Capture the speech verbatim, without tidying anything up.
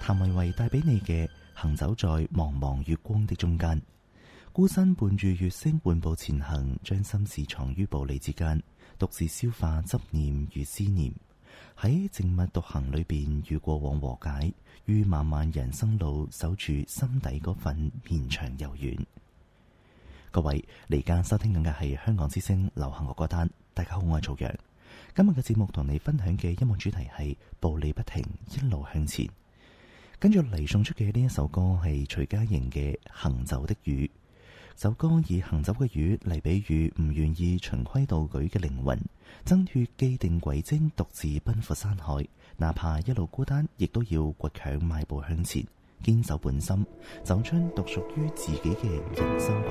譚維維帶俾你嘅行走在茫茫月光的中間，孤身伴住月星緩步前行，將心事藏於步履之間，獨自消化執念與思念。喺靜默獨行裏邊與過往和解，於漫漫人生路守住心底嗰份綿長悠遠。各位，嚟家收聽緊嘅係香港之聲流行樂歌單。大家好，我係曹陽。今日嘅節目同你分享嘅音樂主題係步履不停，一路向前。跟住嚟送出嘅呢一首歌係徐佳瑩嘅《行走的魚》。首歌以行走嘅魚嚟比喻唔願意循規蹈矩嘅靈魂，掙脫既定軌跡，獨自奔赴山海，哪怕一路孤單，亦都要倔強邁步向前，堅守本心，走出獨屬於自己嘅人生軌